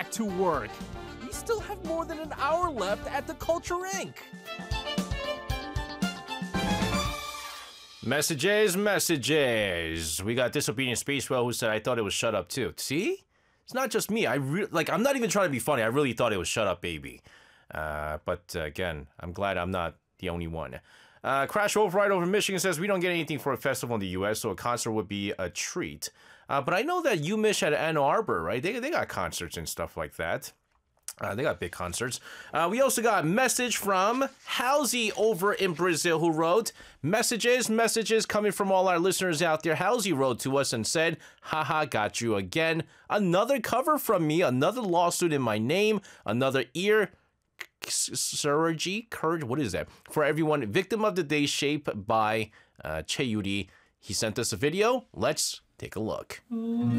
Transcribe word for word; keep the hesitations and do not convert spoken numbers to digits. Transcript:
back to work. We still have more than an hour left at the Culture Incorporated. Messages, messages. We got Disobedient Spacewell who said, I thought it was Shut Up too. See? It's not just me. I re like, I'm not even trying to be funny. I really thought it was Shut Up Baby. Uh, but uh, again, I'm glad I'm not the only one. Uh, Crash Override over Michigan says, we don't get anything for a festival in the U S, so a concert would be a treat. Uh, but I know that UMich at Ann Arbor, right? They, they got concerts and stuff like that. Uh, they got big concerts. Uh, we also got a message from Halsey over in Brazil who wrote, messages, messages coming from all our listeners out there. Halsey wrote to us and said, haha, got you again. Another cover from me, another lawsuit in my name, another ear surgery, courage, what is that? For everyone, victim of the day shape by uh, Che Yuri. He sent us a video. Let's take a look.